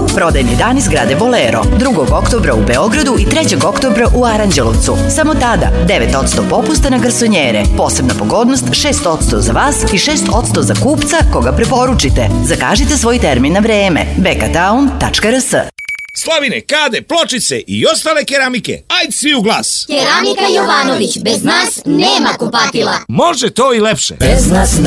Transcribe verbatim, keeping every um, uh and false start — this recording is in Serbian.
Prodajni dani zgrade Bolero, drugog oktobra u Beogradu i trećeg oktobra u Aranđelovcu. Samo tada devet posto popusta na garsonjere. Posebna pogodnost šest posto za vas i šest posto za kupca koga preporučite. Zakažite svoj termin na vreme. bekatown tačka r s. Slavine, kade, pločice i ostale keramike. Ajde svi u glas. Keramika Jovanović, bez nas nema kupatila. Može to i lepše. Bez nas